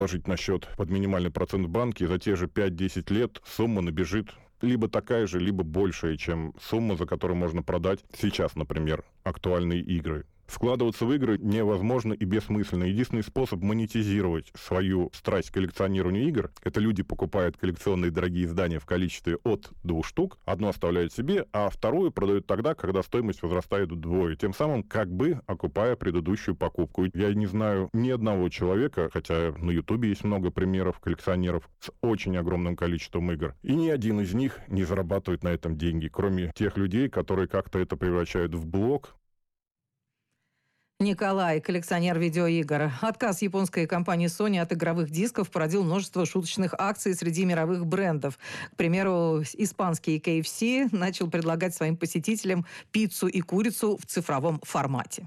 положить на счет под минимальный процент в банке, и за те же 5-10 лет сумма набежит либо такая же, либо большая, чем сумма, за которую можно продать сейчас, например, актуальные игры. Вкладываться в игры невозможно и бессмысленно. Единственный способ монетизировать свою страсть к коллекционированию игр — это люди покупают коллекционные дорогие издания в количестве от 2 штук, одну оставляют себе, а вторую продают тогда, когда стоимость возрастает вдвое, тем самым как бы окупая предыдущую покупку. Я не знаю ни одного человека, хотя на Ютубе есть много примеров коллекционеров с очень огромным количеством игр, и ни один из них не зарабатывает на этом деньги, кроме тех людей, которые как-то это превращают в блог. Николай, коллекционер видеоигр. Отказ японской компании Sony от игровых дисков породил множество шуточных акций среди мировых брендов. К примеру, испанский KFC начал предлагать своим посетителям пиццу и курицу в цифровом формате.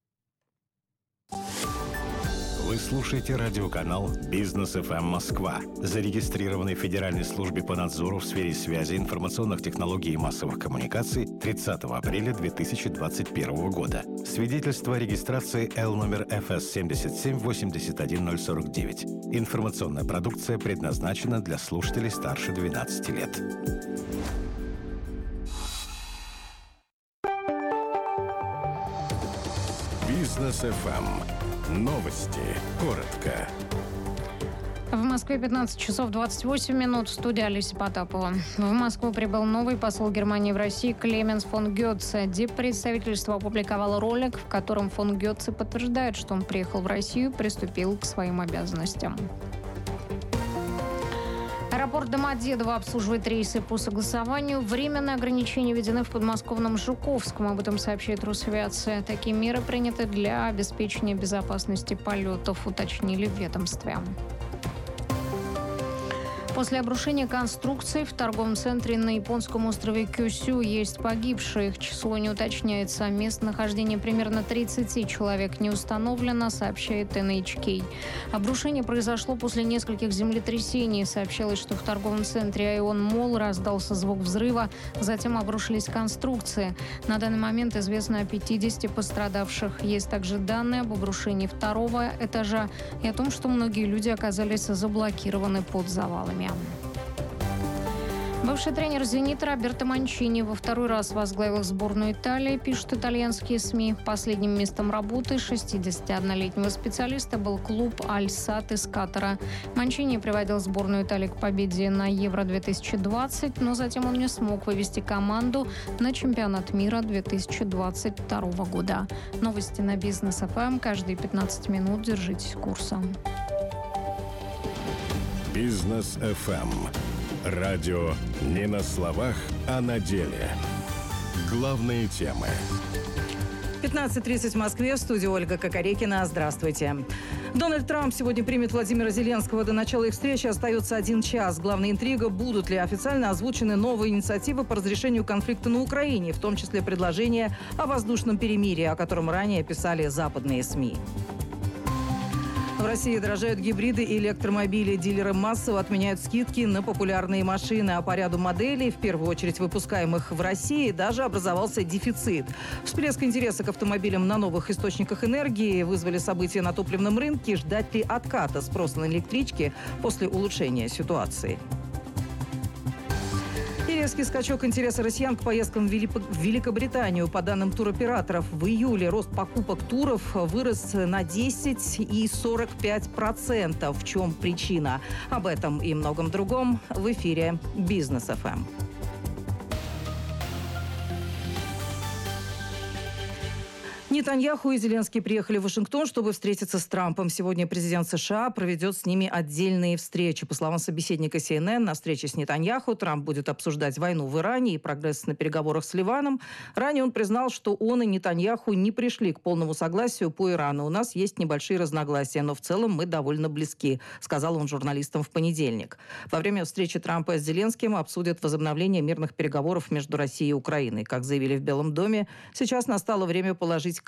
Вы слушаете радиоканал «Бизнес ФМ Москва», зарегистрированный в Федеральной службе по надзору в сфере связи, информационных технологий и массовых коммуникаций 30 апреля 2021 года. Свидетельство о регистрации Л номер ФС 7781049. Информационная продукция предназначена для слушателей старше 12 лет. Бизнес ФМ. Новости. Коротко. В Москве 15 часов 28 минут. В студии Олеся Потапова. В Москву прибыл новый посол Германии в России Клеменс фон Гётце. Диппредставительство опубликовало ролик, в котором фон Гётце подтверждает, что он приехал в Россию и приступил к своим обязанностям. Аэропорт Домодедово обслуживает рейсы по согласованию. Временные ограничения введены в подмосковном Жуковском. Об этом сообщает Росавиация. Такие меры приняты для обеспечения безопасности полетов, уточнили в ведомстве. После обрушения конструкции в торговом центре на японском острове Кюсю есть погибшие. Их число не уточняется. Местонахождение примерно 30 человек не установлено, сообщает NHK. Обрушение произошло после нескольких землетрясений. Сообщалось, что в торговом центре Айон Молл раздался звук взрыва, затем обрушились конструкции. На данный момент известно о 50 пострадавших. Есть также данные об обрушении второго этажа и о том, что многие люди оказались заблокированы под завалами. Бывший тренер «Зенита» Роберто Манчини во второй раз возглавил сборную Италии, пишут итальянские СМИ. Последним местом работы 61-летнего специалиста был клуб «Аль-Сад» из Катара. Манчини приводил сборную Италии к победе на Евро-2020, но затем он не смог вывести команду на чемпионат мира 2022 года. Новости на Бизнес ФМ. Каждые 15 минут держитесь курса. Бизнес ФМ. Радио не на словах, а на деле. Главные темы. 15:30 в Москве. В студии Ольга Кокорекина. Здравствуйте. Дональд Трамп сегодня примет Владимира Зеленского. До начала их встречи остается 1 час. Главная интрига – будут ли официально озвучены новые инициативы по разрешению конфликта на Украине, в том числе предложение о воздушном перемирии, о котором ранее писали западные СМИ. В России дорожают гибриды и электромобили. Дилеры массово отменяют скидки на популярные машины. А по ряду моделей, в первую очередь выпускаемых в России, даже образовался дефицит. Всплеск интереса к автомобилям на новых источниках энергии вызвали события на топливном рынке. Ждать ли отката спроса на электрички после улучшения ситуации? И резкий скачок интереса россиян к поездкам в Великобританию. По данным туроператоров, в июле рост покупок туров вырос на 10,45%. В чем причина? Об этом и многом другом в эфире Бизнес ФМ. Нетаньяху и Зеленский приехали в Вашингтон, чтобы встретиться с Трампом. Сегодня президент США проведет с ними отдельные встречи. По словам собеседника CNN, на встрече с Нетаньяху Трамп будет обсуждать войну в Иране и прогресс на переговорах с Ливаном. Ранее он признал, что он и Нетаньяху не пришли к полному согласию по Ирану. У нас есть небольшие разногласия, но в целом мы довольно близки, сказал он журналистам в понедельник. Во время встречи Трампа с Зеленским обсудят возобновление мирных переговоров между Россией и Украиной. Как заявили в Белом доме, сейчас настало время положить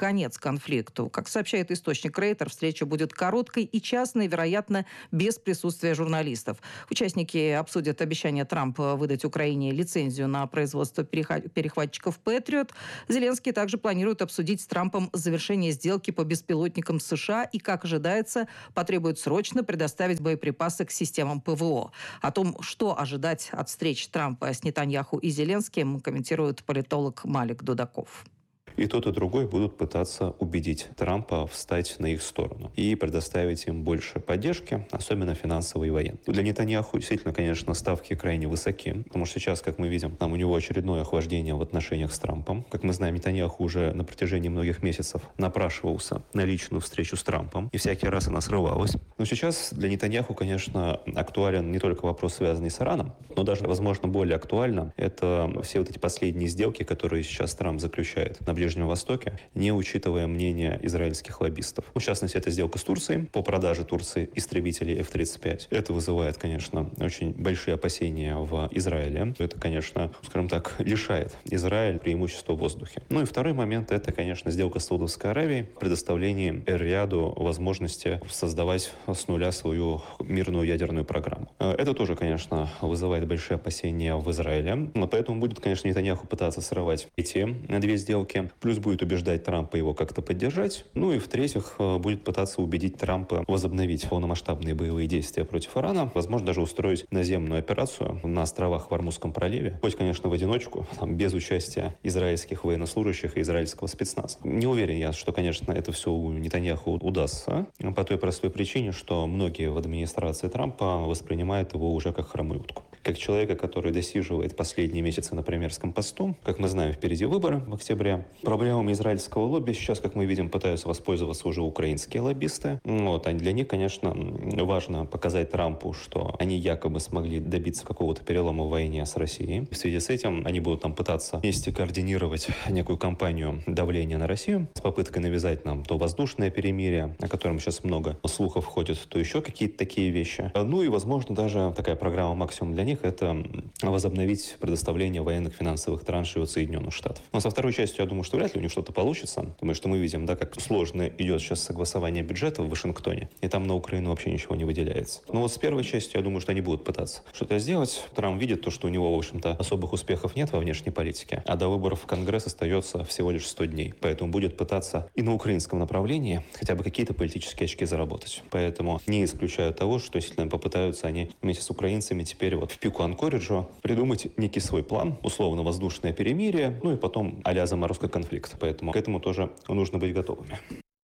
конец конфликту. Как сообщает источник Рейтер, встреча будет короткой и частной, вероятно, без присутствия журналистов. Участники обсудят обещание Трампа выдать Украине лицензию на производство перехватчиков «Патриот». Зеленский также планирует обсудить с Трампом завершение сделки по беспилотникам США и, как ожидается, потребует срочно предоставить боеприпасы к системам ПВО. О том, что ожидать от встреч Трампа с Нетаньяху и Зеленским, комментирует политолог Малик Дудаков. И тот, и другой будут пытаться убедить Трампа встать на их сторону и предоставить им больше поддержки, особенно финансовой и военной. Для Нетаньяху действительно, конечно, ставки крайне высоки, потому что сейчас, как мы видим, там у него очередное охлаждение в отношениях с Трампом. Как мы знаем, Нетаньяху уже на протяжении многих месяцев напрашивался на личную встречу с Трампом, и всякий раз она срывалась. Но сейчас для Нетаньяху, конечно, актуален не только вопрос, связанный с Ираном, но даже, возможно, более актуально это все вот эти последние сделки, которые сейчас Трамп заключает на Ближнем Востоке, не учитывая мнение израильских лоббистов. В частности, это сделка с Турцией по продаже Турции истребителей F-35. Это вызывает, конечно, очень большие опасения в Израиле. Это, конечно, скажем так, лишает Израиль преимущества в воздухе. Ну и второй момент — это, конечно, сделка с Саудовской Аравией, предоставление Эр-Рияду возможности создавать с нуля свою мирную ядерную программу. Это тоже, конечно, вызывает большие опасения в Израиле. Поэтому будет, конечно, Нетаньяху пытаться срывать эти две сделки. Плюс будет убеждать Трампа его как-то поддержать. Ну и в-третьих, будет пытаться убедить Трампа возобновить полномасштабные боевые действия против Ирана. Возможно, даже устроить наземную операцию на островах в Ормузском проливе. Хоть, конечно, в одиночку, без участия израильских военнослужащих и израильского спецназа. Не уверен я, что, конечно, это все у Нетаньяху удастся. По той простой причине, что многие в администрации Трампа воспринимают его уже как хромую утку. Как человека, который досиживает последние месяцы на премьерском посту. Как мы знаем, впереди выборы в октябре. Проблемами израильского лобби сейчас, как мы видим, пытаются воспользоваться уже украинские лоббисты. А для них, конечно, важно показать Трампу, что они якобы смогли добиться какого-то перелома в войне с Россией. В связи с этим они будут там пытаться вместе координировать некую кампанию давления на Россию с попыткой навязать нам то воздушное перемирие, о котором сейчас много слухов ходит, то еще какие-то такие вещи. Ну и, возможно, даже такая программа максимум для них — это возобновить предоставление военных финансовых траншей от Соединенных Штатов. Но со второй частью, я думаю, что вряд ли у них что-то получится, потому что мы видим, да, как сложно идет сейчас согласование бюджета в Вашингтоне, и там на Украину вообще ничего не выделяется. Но вот с первой частью, я думаю, что они будут пытаться что-то сделать. Трамп видит то, что у него, в общем-то, особых успехов нет во внешней политике, а до выборов в Конгресс остается всего лишь 100 дней. Поэтому будет пытаться и на украинском направлении хотя бы какие-то политические очки заработать. Поэтому не исключаю того, что действительно попытаются они вместе с украинцами теперь вот в пику Анкориджа придумать некий свой план, условно воздушное перемирие, ну и потом а-ля заморозка конфликта. Поэтому к этому тоже нужно быть готовыми.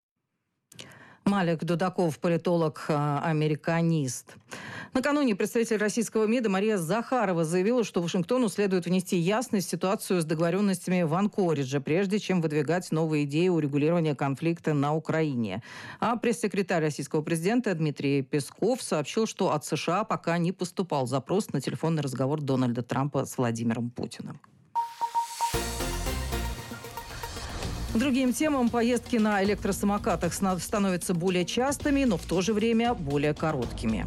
Малик Дудаков, политолог, американист. Накануне представитель российского МИДа Мария Захарова заявила, что Вашингтону следует внести ясность в ситуацию с договоренностями в Анкоридже, прежде чем выдвигать новые идеи урегулирования конфликта на Украине. А пресс-секретарь российского президента Дмитрий Песков сообщил, что от США пока не поступал запрос на телефонный разговор Дональда Трампа с Владимиром Путиным. К другим темам поездки на электросамокатах становятся более частыми, но в то же время более короткими.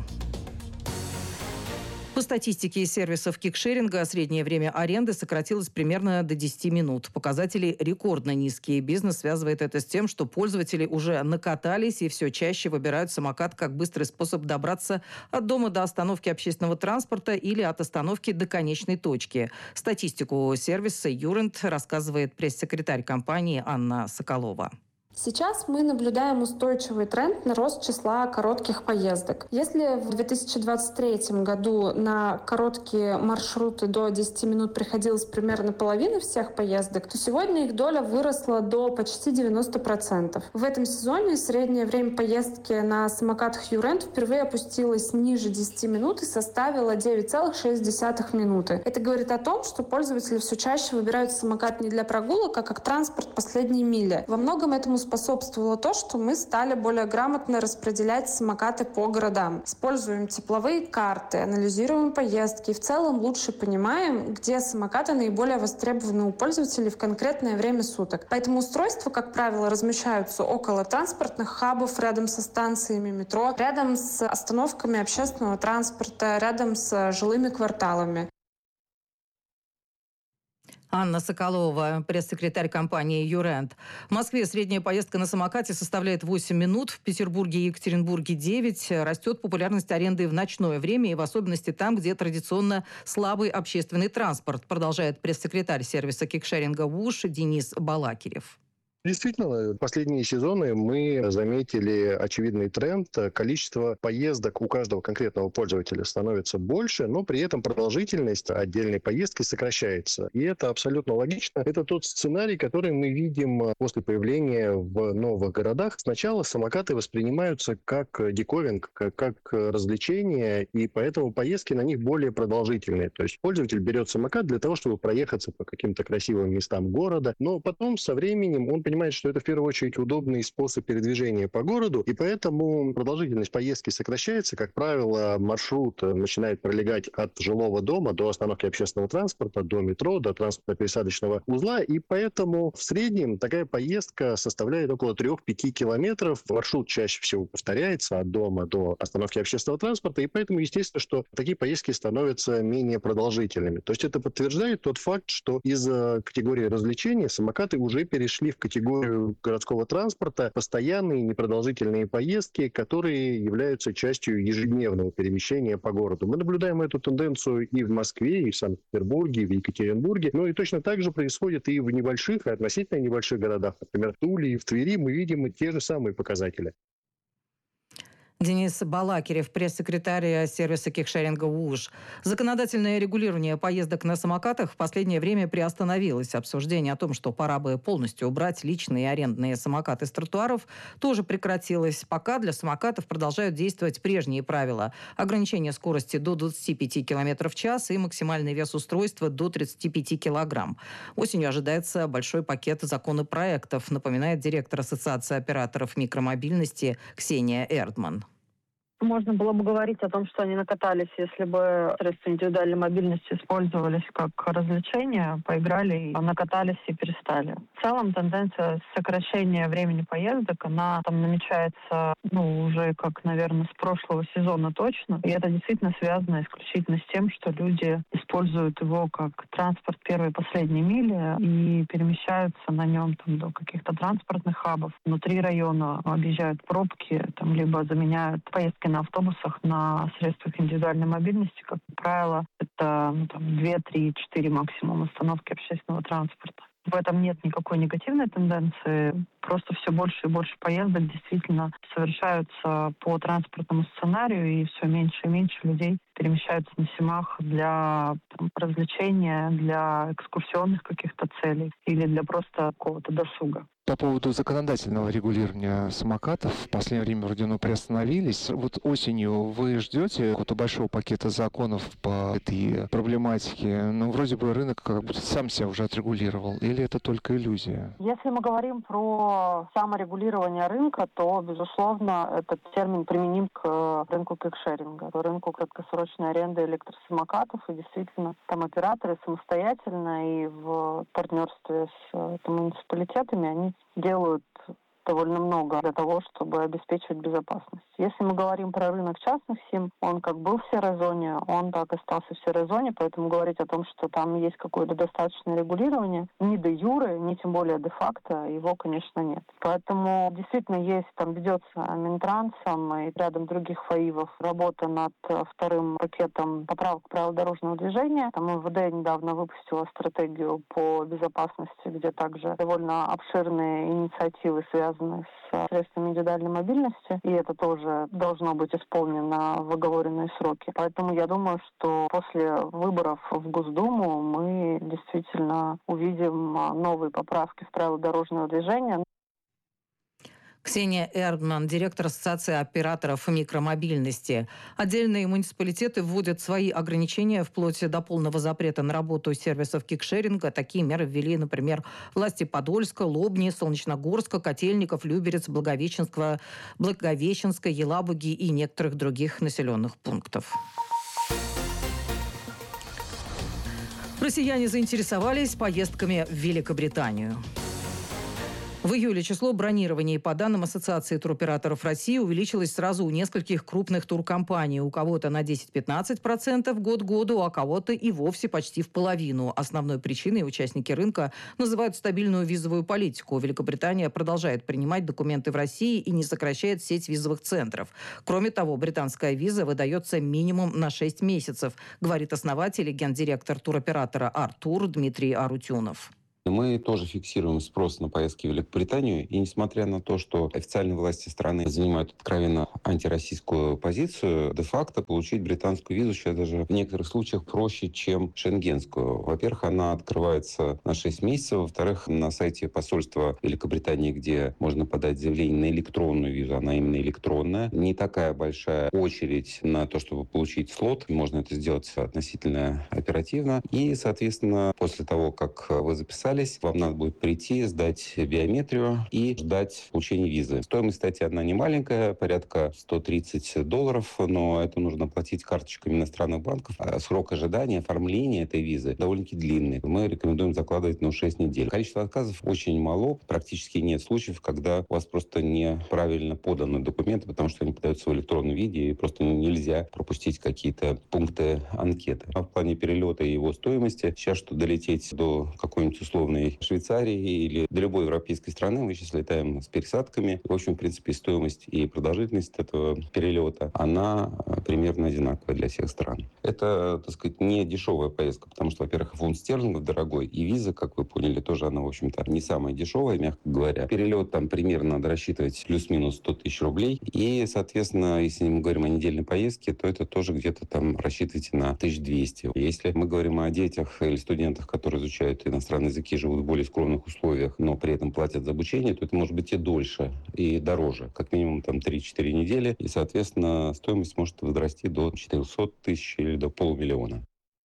По статистике сервисов кикшеринга среднее время аренды сократилось примерно до 10 минут. Показатели рекордно низкие. Бизнес связывает это с тем, что пользователи уже накатались и все чаще выбирают самокат как быстрый способ добраться от дома до остановки общественного транспорта или от остановки до конечной точки. Статистику сервиса Юрент рассказывает пресс-секретарь компании Анна Соколова. Сейчас мы наблюдаем устойчивый тренд на рост числа коротких поездок. Если в 2023 году на короткие маршруты до 10 минут приходилось примерно половина всех поездок, то сегодня их доля выросла до почти 90%. В этом сезоне среднее время поездки на самокатах Юрент впервые опустилось ниже 10 минут и составило 9,6 минуты. Это говорит о том, что пользователи все чаще выбирают самокат не для прогулок, а как транспорт последней мили. Во многом этому способствовало то, что мы стали более грамотно распределять самокаты по городам. Используем тепловые карты, анализируем поездки и в целом лучше понимаем, где самокаты наиболее востребованы у пользователей в конкретное время суток. Поэтому устройства, как правило, размещаются около транспортных хабов, рядом со станциями метро, рядом с остановками общественного транспорта, рядом с жилыми кварталами. Анна Соколова, пресс-секретарь компании «Юрент». В Москве средняя поездка на самокате составляет 8 минут, в Петербурге и Екатеринбурге 9. Растет популярность аренды в ночное время и в особенности там, где традиционно слабый общественный транспорт, продолжает пресс-секретарь сервиса кикшеринга «ВУШ» Денис Балакирев. Действительно, в последние сезоны мы заметили очевидный тренд. Количество поездок у каждого конкретного пользователя становится больше, но при этом продолжительность отдельной поездки сокращается. И это абсолютно логично. Это тот сценарий, который мы видим после появления в новых городах. Сначала самокаты воспринимаются как диковинг, как развлечение, и поэтому поездки на них более продолжительные. То есть пользователь берет самокат для того, чтобы проехаться по каким-то красивым местам города, но потом со временем он понимает, что это в первую очередь удобный способ передвижения по городу, и поэтому продолжительность поездки сокращается. Как правило, маршрут начинает пролегать от жилого дома до остановки общественного транспорта, до метро, до транспортно-пересадочного узла, и поэтому в среднем такая поездка составляет около 3-5 километров. Маршрут чаще всего повторяется от дома до остановки общественного транспорта, и поэтому, естественно, что такие поездки становятся менее продолжительными. То есть это подтверждает тот факт, что из категории развлечений самокаты уже перешли в категорию городского транспорта, постоянные непродолжительные поездки, которые являются частью ежедневного перемещения по городу. Мы наблюдаем эту тенденцию и в Москве, и в Санкт-Петербурге, и в Екатеринбурге, но и точно так же происходит и в небольших, и относительно небольших городах. Например, в Туле и в Твери мы видим те же самые показатели. Денис Балакирев, пресс-секретарь сервиса кикшеринга «ВУШ». Законодательное регулирование поездок на самокатах в последнее время приостановилось. Обсуждение о том, что пора бы полностью убрать личные и арендные самокаты с тротуаров, тоже прекратилось. Пока для самокатов продолжают действовать прежние правила. Ограничение скорости до 25 км в час и максимальный вес устройства до 35 кг. Осенью ожидается большой пакет законопроектов, напоминает директор Ассоциации операторов микромобильности Ксения Эрдман. Можно было бы говорить о том, что они накатались, если бы средства индивидуальной мобильности использовались как развлечение, поиграли, накатались и перестали. В целом тенденция сокращения времени поездок, она там намечается, уже как, наверное, с прошлого сезона точно. И это действительно связано исключительно с тем, что люди используют его как транспорт первой и последней мили и перемещаются на нем до каких-то транспортных хабов. Внутри района объезжают пробки, либо заменяют поездки на автобусах на средствах индивидуальной мобильности. Как правило, это 2, 3, 4 максимум остановки общественного транспорта. В этом нет никакой негативной тенденции. Просто все больше и больше поездок действительно совершаются по транспортному сценарию, и все меньше и меньше людей перемещаются на СИМах для развлечения, для экскурсионных каких-то целей или для просто какого-то досуга. По поводу законодательного регулирования самокатов, в последнее время вроде приостановились. Вот осенью вы ждете какого-то большого пакета законов по этой проблематике? Вроде бы рынок как будто сам себя уже отрегулировал, или это только иллюзия? Если мы говорим про саморегулирование рынка, то, безусловно, этот термин применим к рынку кикшеринга, рынку краткосрочной аренды электросамокатов. И действительно, там операторы самостоятельно и в партнерстве с муниципалитетами они делают довольно много для того, чтобы обеспечивать безопасность. Если мы говорим про рынок частных СИМ, он как был в серой зоне, он так и остался в серой зоне, поэтому говорить о том, что там есть какое-то достаточное регулирование, ни де юре, ни тем более де факто, его, конечно, нет. Поэтому действительно ведется Минтрансом и рядом других ФАИВов работа над вторым пакетом поправок правил дорожного движения. МВД недавно выпустила стратегию по безопасности, где также довольно обширные инициативы, связанные с средствами индивидуальной мобильности, и это тоже должно быть исполнено в оговоренные сроки. Поэтому я думаю, что после выборов в Госдуму мы действительно увидим новые поправки в правила дорожного движения. Ксения Эрдман, директор Ассоциации операторов микромобильности. Отдельные муниципалитеты вводят свои ограничения вплоть до полного запрета на работу сервисов кикшеринга. Такие меры ввели, например, власти Подольска, Лобни, Солнечногорска, Котельников, Люберец, Благовещенска, Елабуги и некоторых других населенных пунктов. Россияне заинтересовались поездками в Великобританию. В июле число бронирований по данным Ассоциации туроператоров России увеличилось сразу у нескольких крупных туркомпаний. У кого-то на 10-15% год к году, а кого-то и вовсе почти в половину. Основной причиной участники рынка называют стабильную визовую политику. Великобритания продолжает принимать документы в России и не сокращает сеть визовых центров. Кроме того, британская виза выдается минимум на 6 месяцев, говорит основатель и гендиректор туроператора «Артур» Дмитрий Арутюнов. Мы тоже фиксируем спрос на поездки в Великобританию. И несмотря на то, что официальные власти страны занимают откровенно антироссийскую позицию, де-факто получить британскую визу сейчас даже в некоторых случаях проще, чем шенгенскую. Во-первых, она открывается на 6 месяцев. Во-вторых, на сайте посольства Великобритании, где можно подать заявление на электронную визу, она именно электронная. Не такая большая очередь на то, чтобы получить слот. Можно это сделать относительно оперативно. И, соответственно, после того, как вы записались, вам надо будет прийти, сдать биометрию и ждать получения визы. Стоимость, кстати, она не маленькая, порядка $130, но это нужно платить карточками иностранных банков. А срок ожидания, оформления этой визы довольно-таки длинный. Мы рекомендуем закладывать на 6 недель. Количество отказов очень мало, практически нет случаев, когда у вас просто неправильно поданы документы, потому что они подаются в электронном виде, и просто нельзя пропустить какие-то пункты анкеты. А в плане перелета и его стоимости, сейчас, что долететь до какой-нибудь условной Швейцарии или до любой европейской страны, мы сейчас летаем с пересадками. В общем, в принципе, стоимость и продолжительность этого перелета, она примерно одинаковая для всех стран. Это, так сказать, не дешевая поездка, потому что, во-первых, фунт стерлингов дорогой, и виза, как вы поняли, тоже она, в общем-то, не самая дешевая, мягко говоря. Перелет там примерно надо рассчитывать плюс-минус 100 тысяч рублей. И, соответственно, если мы говорим о недельной поездке, то это тоже где-то там рассчитывайте на 1200. Если мы говорим о детях или студентах, которые изучают иностранные языки, живут в более скромных условиях, но при этом платят за обучение, то это может быть и дольше, и дороже. Как минимум там 3-4 недели. И, соответственно, стоимость может возрасти до 400 тысяч или до $500 000.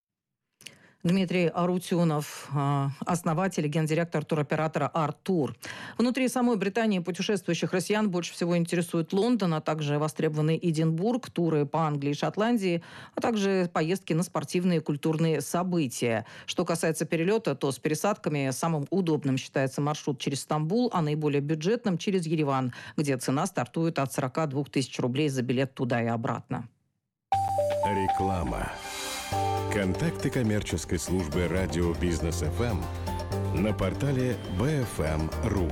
Дмитрий Арутюнов, основатель и гендиректор туроператора «Артур». Внутри самой Британии путешествующих россиян больше всего интересует Лондон, а также востребованный Эдинбург, туры по Англии и Шотландии, а также поездки на спортивные и культурные события. Что касается перелета, то с пересадками самым удобным считается маршрут через Стамбул, а наиболее бюджетным через Ереван, где цена стартует от 42 тысяч рублей за билет туда и обратно. Реклама. Контакты коммерческой службы радио «Бизнес ФМ» на портале bfm.ru.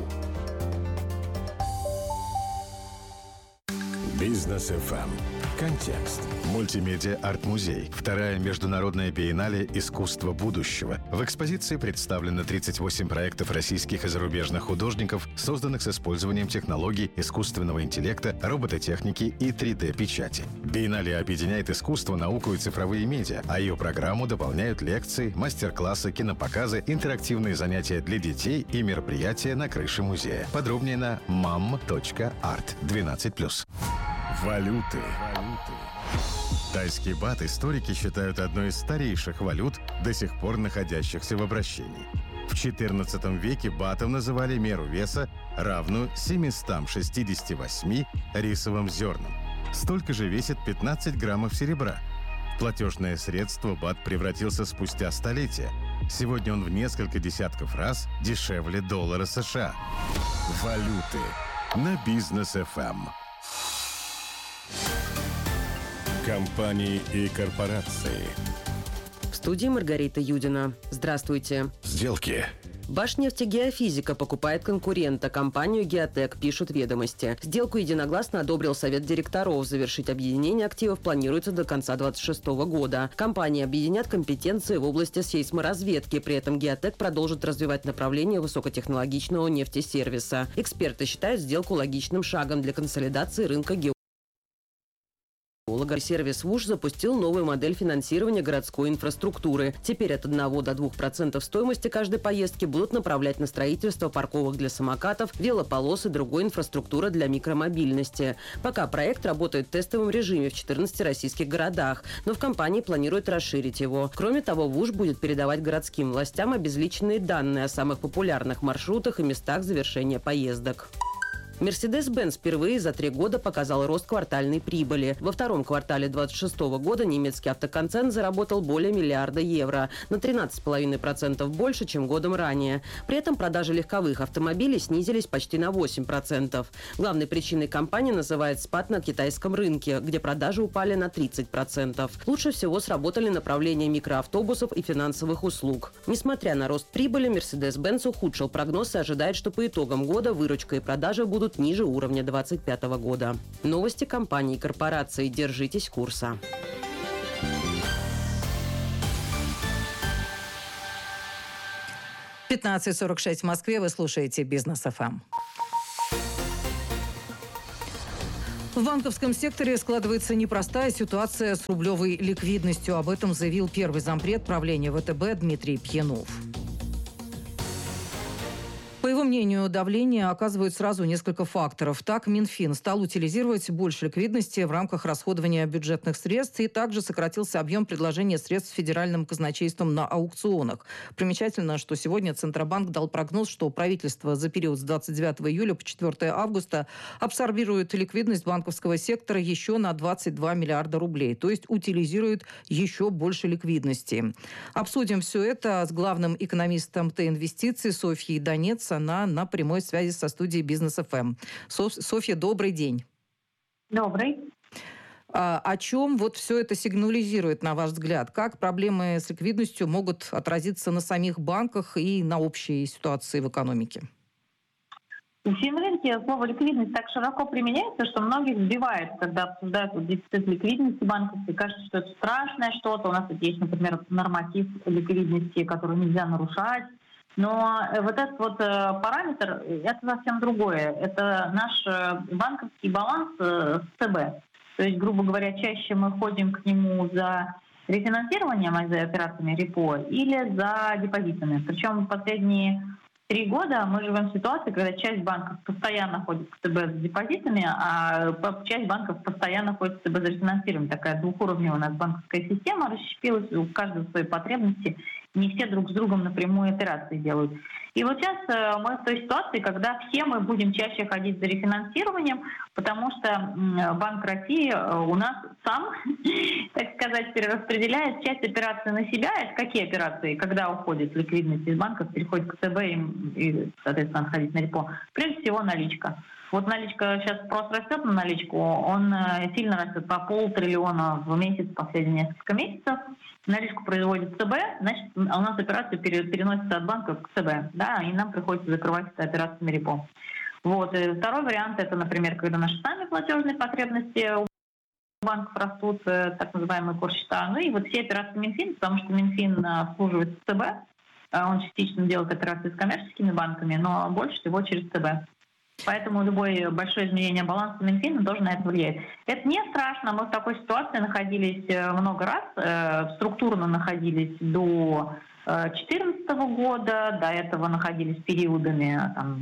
«Бизнес ФМ». Контекст. Мультимедиа арт-музей. Вторая международная биеннале «Искусство будущего». В экспозиции представлены 38 проектов российских и зарубежных художников, созданных с использованием технологий искусственного интеллекта, робототехники и 3D-печати. Биеннале объединяет искусство, науку и цифровые медиа, а ее программу дополняют лекции, мастер-классы, кинопоказы, интерактивные занятия для детей и мероприятия на крыше музея. Подробнее на mam.art 12+. Валюты. Тайский бат историки считают одной из старейших валют, до сих пор находящихся в обращении. В XIV веке батом называли меру веса, равную 768 рисовым зернам. Столько же весит 15 граммов серебра. В платежное средство бат превратился спустя столетия. Сегодня он в несколько десятков раз дешевле доллара США. Валюты на Бизнес ФМ. Компании и корпорации. В студии Маргарита Юдина. Здравствуйте. Сделки. Башнефтегеофизика покупает конкурента, компанию «Геотек», пишут «Ведомости». Сделку единогласно одобрил Совет директоров. Завершить объединение активов планируется до конца 2026 года. Компании объединят компетенции в области сейсморазведки. При этом «Геотек» продолжит развивать направление высокотехнологичного нефтесервиса. Эксперты считают сделку логичным шагом для консолидации рынка геологии. Сервис ВУШ запустил новую модель финансирования городской инфраструктуры. Теперь от 1 до 2% стоимости каждой поездки будут направлять на строительство парковок для самокатов, велополос и другой инфраструктуры для микромобильности. Пока проект работает в тестовом режиме в 14 российских городах, но в компании планируют расширить его. Кроме того, ВУШ будет передавать городским властям обезличенные данные о самых популярных маршрутах и местах завершения поездок. Mercedes-Benz впервые за 3 года показал рост квартальной прибыли. Во втором квартале 2026 года немецкий автоконцерн заработал более миллиарда евро, на 13,5% больше, чем годом ранее. При этом продажи легковых автомобилей снизились почти на 8%. Главной причиной компания называет спад на китайском рынке, где продажи упали на 30%. Лучше всего сработали направления микроавтобусов и финансовых услуг. Несмотря на рост прибыли, Mercedes-Benz ухудшил прогноз и ожидает, что по итогам года выручка и продажи будут ниже уровня 2025 года. Новости компаний и корпораций. Держитесь курса. — 15:46 в Москве. Вы слушаете «Бизнес ФМ». В банковском секторе складывается непростая ситуация с рублевой ликвидностью. Об этом заявил первый зампред правления ВТБ Дмитрий Пьянов. По его мнению, давление оказывают сразу несколько факторов. Так, Минфин стал утилизировать больше ликвидности в рамках расходования бюджетных средств, и также сократился объем предложения средств федеральным казначейством на аукционах. Примечательно, что сегодня Центробанк дал прогноз, что правительство за период с 29 июля по 4 августа абсорбирует ликвидность банковского сектора еще на 22 миллиарда рублей, то есть утилизирует еще больше ликвидности. Обсудим все это с главным экономистом Т-инвестиций Софьей Донец. Она на прямой связи со студией «Бизнес ФМ». Софья, добрый день. Добрый. О чем вот все это сигнализирует, на ваш взгляд? Как проблемы с ликвидностью могут отразиться на самих банках и на общей ситуации в экономике? В финрынке слово «ликвидность» так широко применяется, что многих сбивает, когда обсуждают дефицит ликвидности банковской. Кажется, что это страшное что-то. У нас тут есть, например, норматив ликвидности, который нельзя нарушать. Но вот этот вот параметр – это совсем другое. Это наш банковский баланс с ЦБ. То есть, грубо говоря, чаще мы ходим к нему за рефинансированием, за операциями репо или за депозитами. Причем последние 3 года мы живем в ситуации, когда часть банков постоянно ходит к ЦБ с депозитами, а часть банков постоянно ходит к ЦБ за рефинансированием. Такая двухуровневая у нас банковская система расщепилась, у каждого свои потребности. Не все друг с другом напрямую операции делают. И вот сейчас мы в той ситуации, когда все мы будем чаще ходить за рефинансированием, потому что Банк России у нас сам, так сказать, перераспределяет часть операций на себя. Это какие операции? Когда уходит ликвидность из банков, переходит к ЦБ и, соответственно, отходить на репо. Прежде всего наличка. Вот наличка, сейчас спрос растет на наличку, он сильно растет, по 500 миллиона в месяц последние несколько месяцев. Наличку производит ЦБ, значит, у нас операции переносятся от банков к ЦБ, да, и нам приходится закрывать это операциями репо. Вот. И второй вариант – это, например, когда наши сами платежные потребности у банков растут, так называемые корсчета. Ну и вот все операции Минфин, потому что Минфин обслуживает ЦБ, он частично делает операции с коммерческими банками, но больше всего через ЦБ. Поэтому любое большое изменение баланса Минфина тоже на это влияет. Это не страшно. Мы в такой ситуации находились много раз, структурно находились до 2014 года, до этого находились периодами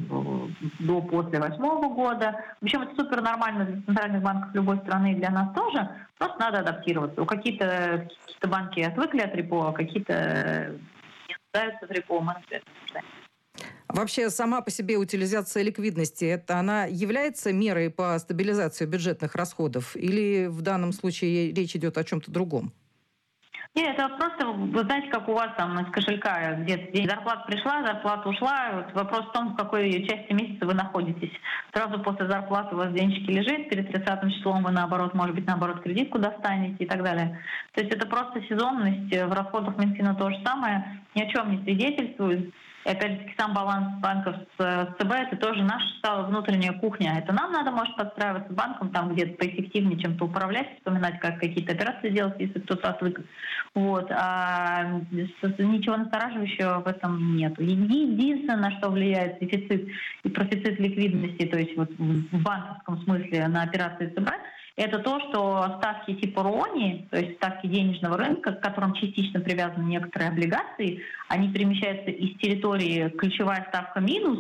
до-после 2008 года. В общем, это супер нормально для центральных банков любой страны и для нас тоже. Просто надо адаптироваться. Какие-то банки отвыкли от репо, какие-то не нуждаются в репо. Мы на это нуждаемся. Вообще, сама по себе утилизация ликвидности, это она является мерой по стабилизации бюджетных расходов? Или в данном случае речь идет о чем-то другом? Нет, это просто, вы знаете, как у вас там из кошелька где-то зарплата пришла, зарплата ушла. Вот вопрос в том, в какой части месяца вы находитесь. Сразу после зарплаты у вас денежки лежит, перед 30 числом вы, наоборот, может быть, кредитку достанете и так далее. То есть это просто сезонность. В расходах Минфина то же самое. Ни о чем не свидетельствует. И опять-таки сам баланс банков с ЦБ – это тоже наша внутренняя кухня. Это нам надо, может, подстраиваться банком, там где-то поэффективнее чем-то управлять, вспоминать, как какие-то операции делать, если кто-то отвык. Вот. А ничего настораживающего в этом нет. Единственное, на что влияет дефицит и профицит ликвидности, то есть вот в банковском смысле на операции ЦБ, это то, что ставки типа РОНИ, то есть ставки денежного рынка, к которым частично привязаны некоторые облигации, они перемещаются из территории ключевая ставка минус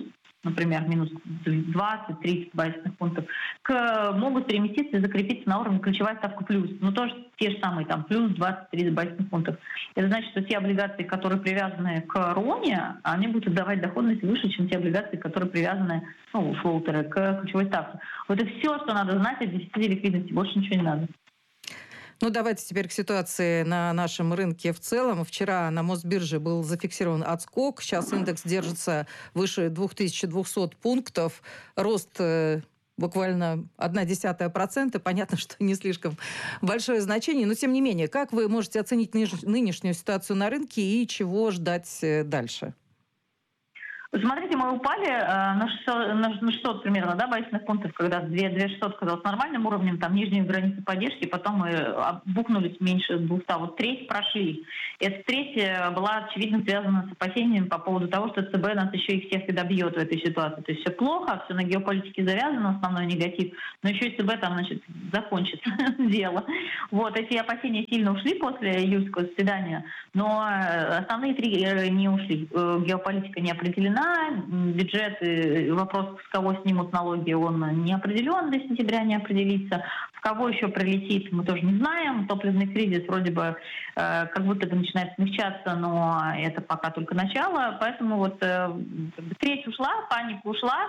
например, минус 20-30 базисных пунктов, могут переместиться и закрепиться на уровне ключевая ставка плюс. Тоже те же самые, там, плюс 20-30 базисных пунктов. Это значит, что те облигации, которые привязаны к РОНе, они будут давать доходность выше, чем те облигации, которые привязаны, флоутеры, к ключевой ставке. Вот это все, что надо знать о дефиците ликвидности. Больше ничего не надо. Давайте теперь к ситуации на нашем рынке в целом. Вчера на Мосбирже был зафиксирован отскок. Сейчас индекс держится выше 2200 пунктов. Рост буквально 0,1%. Понятно, что не слишком большое значение. Но, тем не менее, как вы можете оценить нынешнюю ситуацию на рынке и чего ждать дальше? Смотрите, мы упали на 600 примерно, базисных пунктов, когда 2600 казалось нормальным уровнем, там нижнюю границу поддержки, потом мы бухнулись меньше 200. Вот треть прошли. Эта треть была очевидно связана с опасением по поводу того, что ЦБ нас еще и всех и добьет в этой ситуации. То есть все плохо, все на геополитике завязано, основной негатив, но еще и ЦБ там, закончит дело. Вот, эти опасения сильно ушли после июльского заседания, но основные три не ушли. Геополитика не определена, бюджет, вопрос, с кого снимут налоги, он не определен, до сентября не определится. В кого еще прилетит, мы тоже не знаем. Топливный кризис вроде бы как будто бы начинает смягчаться, но это пока только начало. Поэтому треть ушла, паника ушла.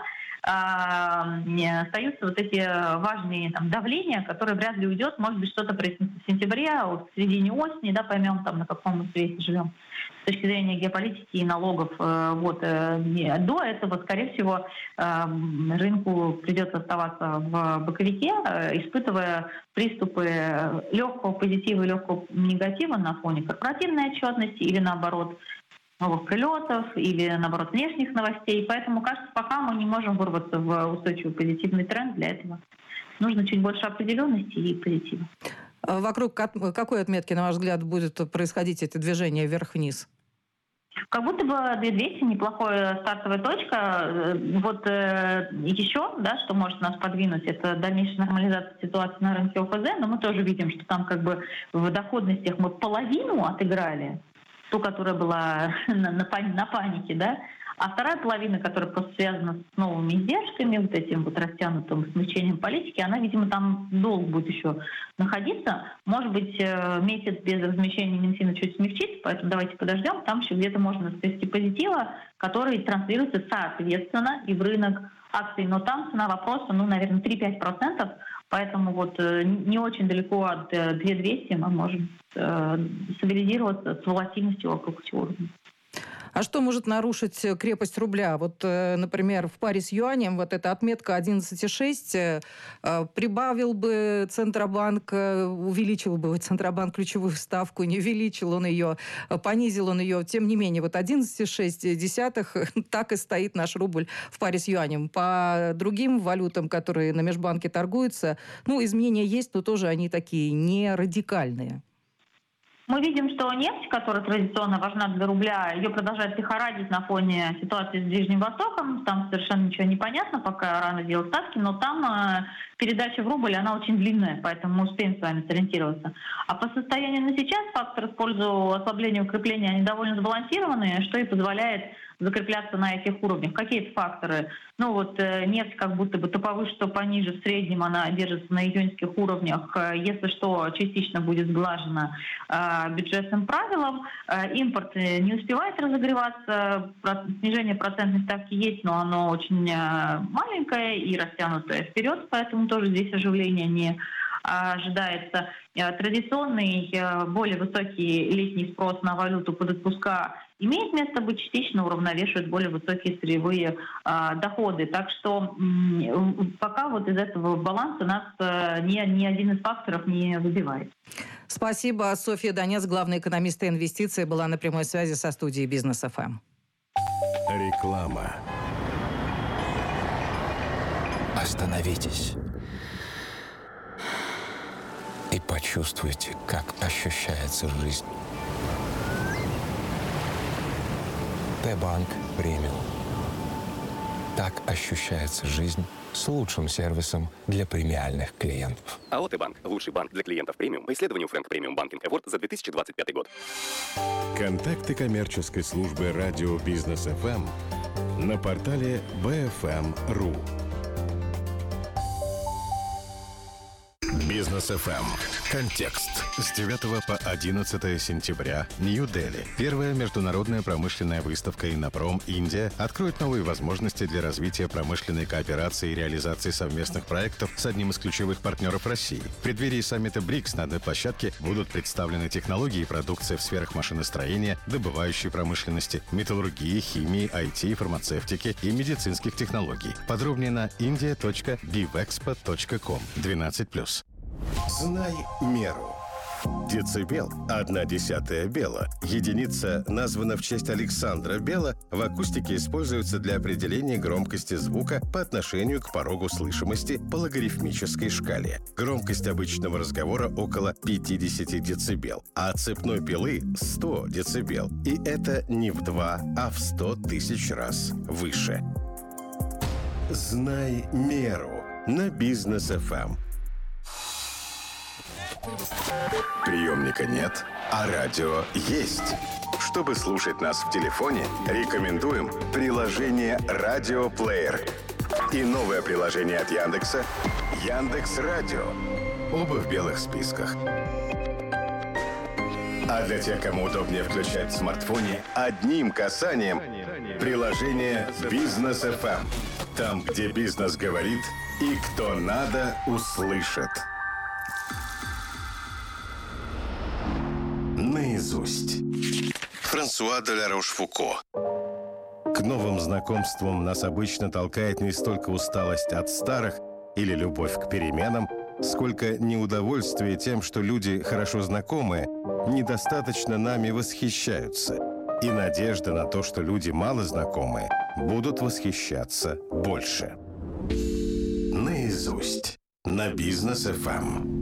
Остаются вот эти важные давления, которые вряд ли уйдет. Может быть, что-то прояснится в сентябре, а в середине осени, поймем, на каком мы свете живем. С точки зрения геополитики и налогов. До этого, скорее всего, рынку придется оставаться в боковике, испытывая приступы легкого позитива и легкого негатива на фоне корпоративной отчетности или, наоборот, новых прилетов или, наоборот, внешних новостей. Поэтому, кажется, пока мы не можем вырваться в устойчивый позитивный тренд. Для этого нужно чуть больше определенности и позитива. Вокруг какой отметки, на ваш взгляд, будет происходить это движение вверх-вниз? Как будто бы 2200 неплохая стартовая точка. Еще, что может нас подвинуть, это дальнейшая нормализация ситуации на рынке ОФЗ, но мы тоже видим, что там в доходностях мы половину отыграли, ту, которая была на панике, а вторая половина, которая просто связана с новыми издержками, этим растянутым смягчением политики, она, видимо, там долго будет еще находиться. Может быть, месяц без размещения Минфина чуть смягчится, поэтому давайте подождем. Там еще где-то можно сплести позитива, который транслируется соответственно и в рынок акций. Но там цена вопроса, наверное, 3-5%. Поэтому не очень далеко от 2200 мы можем стабилизироваться с волатильностью вокруг этих уровней. А что может нарушить крепость рубля? Например, в паре с юанем эта отметка 11,6 прибавил бы Центробанк, увеличил бы Центробанк ключевую ставку, не увеличил он ее, понизил он ее. Тем не менее, 11,6 так и стоит наш рубль в паре с юанем. По другим валютам, которые на межбанке торгуются, изменения есть, но тоже они такие не радикальные. Мы видим, что нефть, которая традиционно важна для рубля, ее продолжает лихорадить на фоне ситуации с Ближним Востоком. Там совершенно ничего не понятно, пока рано делать ставки, но там передача в рубль, она очень длинная, поэтому мы успеем с вами сориентироваться. А по состоянию на сейчас факторы в пользу ослабления и укрепления, они довольно сбалансированные, что и позволяет закрепляться на этих уровнях. Какие-то факторы? Нефть как будто бы то повыше, то пониже, в среднем она держится на июньских уровнях. Если что, частично будет сглажена бюджетным правилам. Импорт не успевает разогреваться. Снижение процентной ставки есть, но оно очень маленькое и растянутое вперед, поэтому тоже здесь оживление не ожидается. Традиционный, более высокий летний спрос на валюту под отпуска имеет место быть, частично уравновешивает более высокие сырьевые доходы. Так что пока из этого баланса нас ни один из факторов не выбивает. Спасибо. Софья Донец, главный экономист и инвестиций, была на прямой связи со студией Бизнес ФМ. Реклама. Остановитесь и почувствуйте, как ощущается жизнь. Т-банк премиум. Так ощущается жизнь с лучшим сервисом для премиальных клиентов. АО «Т-банк» – лучший банк для клиентов премиум по исследованию Frank Premium Banking Award за 2025 год. Контакты коммерческой службы радио «Бизнес ФМ» на портале bfm.ru. Бизнес ФМ. Контекст. С 9 по 11 сентября. Нью-Дели. Первая международная промышленная выставка «Иннопром. Индия» откроет новые возможности для развития промышленной кооперации и реализации совместных проектов с одним из ключевых партнеров России. В преддверии саммита БРИКС на одной площадке будут представлены технологии и продукция в сферах машиностроения, добывающей промышленности, металлургии, химии, IT, фармацевтики и медицинских технологий. Подробнее на india.bivexpo.com. 12+. Знай меру. Децибел – 1/10 бела. Единица названа в честь Александра Белла, в акустике используется для определения громкости звука по отношению к порогу слышимости по логарифмической шкале. Громкость обычного разговора около 50 децибел, а цепной пилы – 100 децибел. И это не в 2, а в 100 тысяч раз выше. Знай меру на Бизнес ФМ. Приемника нет, а радио есть. Чтобы слушать нас в телефоне, рекомендуем приложение «Радиоплеер» и новое приложение от Яндекса «Яндекс.Радио». Оба в белых списках. А для тех, кому удобнее включать в смартфоне, одним касанием приложение «Бизнес ФМ». Там, где бизнес говорит и кто надо, услышит. Наизусть. Франсуа де ла Рошфуко. К новым знакомствам нас обычно толкает не столько усталость от старых или любовь к переменам, сколько неудовольствие тем, что люди, хорошо знакомые, недостаточно нами восхищаются, и надежда на то, что люди мало знакомые будут восхищаться больше. Наизусть. На Бизнес ФМ.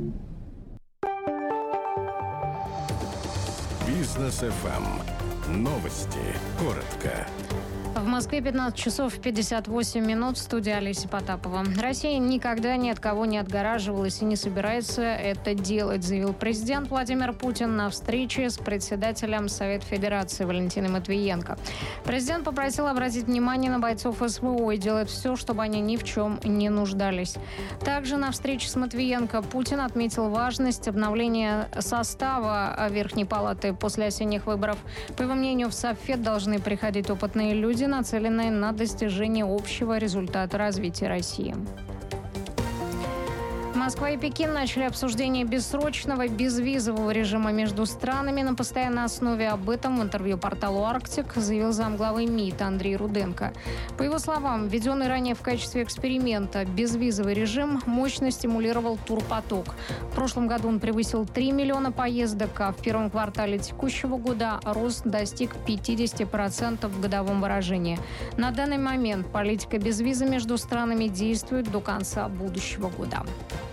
Бизнес ФМ. Новости. Коротко. В Москве 15 часов 58 минут. В студии Олеся Потапова. Россия никогда ни от кого не отгораживалась и не собирается это делать, заявил президент Владимир Путин на встрече с председателем Совета Федерации Валентиной Матвиенко. Президент попросил обратить внимание на бойцов СВО и делать все, чтобы они ни в чем не нуждались. Также на встрече с Матвиенко Путин отметил важность обновления состава Верхней Палаты после осенних выборов. По его мнению, в Совфед должны приходить опытные люди, нацеленные на достижение общего результата развития России. Москва и Пекин начали обсуждение бессрочного безвизового режима между странами на постоянной основе. Об этом в интервью порталу «Арктик» заявил замглавы МИД Андрей Руденко. По его словам, введенный ранее в качестве эксперимента безвизовый режим мощно стимулировал турпоток. В прошлом году он превысил 3 миллиона поездок, а в первом квартале текущего года рост достиг 50% в годовом выражении. На данный момент политика без визы между странами действует до конца будущего года.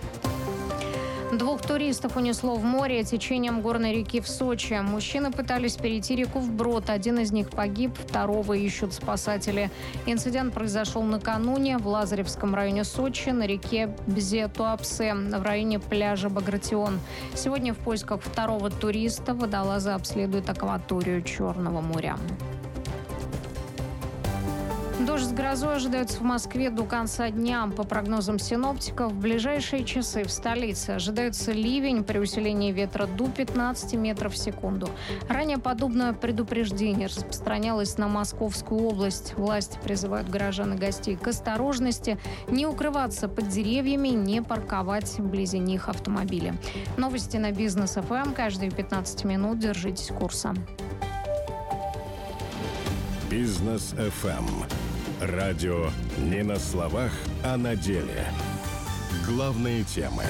2 туристов унесло в море течением горной реки в Сочи. Мужчины пытались перейти реку вброд. Один из них погиб, второго ищут спасатели. Инцидент произошел накануне в Лазаревском районе Сочи на реке Бзе-Туапсе в районе пляжа Багратион. Сегодня в поисках второго туриста водолазы обследуют акваторию Черного моря. Дождь с грозой ожидается в Москве до конца дня. По прогнозам синоптиков, в ближайшие часы в столице ожидается ливень при усилении ветра до 15 метров в секунду. Ранее подобное предупреждение распространялось на Московскую область. Власти призывают горожан и гостей к осторожности, не укрываться под деревьями, не парковать вблизи них автомобили. Новости на Бизнес ФМ. Каждые 15 минут держитесь курса. Бизнес ФМ. Радио не на словах, а на деле. Главные темы.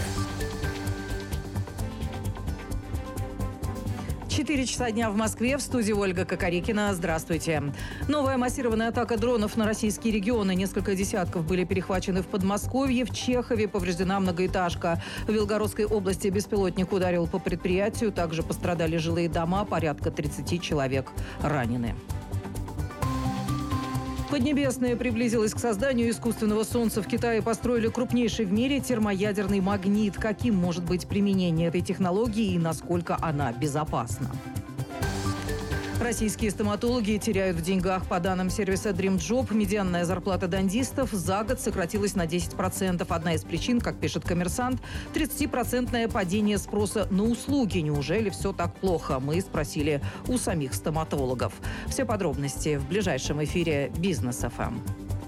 4 часа дня в Москве. В студии Ольга Кокорекина. Здравствуйте. Новая массированная атака дронов на российские регионы. Несколько десятков были перехвачены в Подмосковье. В Чехове повреждена многоэтажка. В Белгородской области беспилотник ударил по предприятию. Также пострадали жилые дома. Порядка 30 человек ранены. Поднебесная приблизилась к созданию искусственного солнца. В Китае построили крупнейший в мире термоядерный магнит. Каким может быть применение этой технологии и насколько она безопасна? Российские стоматологи теряют в деньгах. По данным сервиса DreamJob, медианная зарплата дантистов за год сократилась на 10%. Одна из причин, как пишет «Коммерсант», 30% падение спроса на услуги. Неужели все так плохо? Мы спросили у самих стоматологов. Все подробности в ближайшем эфире «Бизнес ФМ».